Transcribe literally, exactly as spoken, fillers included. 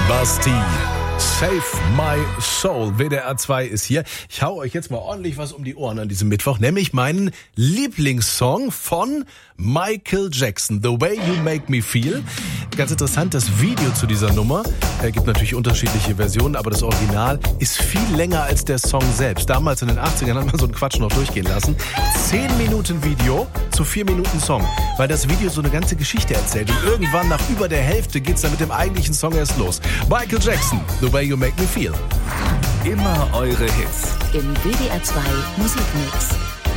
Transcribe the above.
Basti, Save My Soul. W D R zwei ist hier. Ich hau euch jetzt mal ordentlich was um die Ohren an diesem Mittwoch, nämlich meinen Lieblingssong von Michael Jackson, The Way You Make Me Feel. Ganz interessant, das Video zu dieser Nummer, es gibt natürlich unterschiedliche Versionen, aber das Original ist viel länger als der Song selbst. Damals in den achtzigern hat man so einen Quatsch noch durchgehen lassen. Zehn Minuten Video zu vier Minuten Song, weil das Video so eine ganze Geschichte erzählt. Und irgendwann nach über der Hälfte geht's dann mit dem eigentlichen Song erst los. Michael Jackson, The Way You Make Me Feel. Immer eure Hits. Im W D R zwei Musikmix.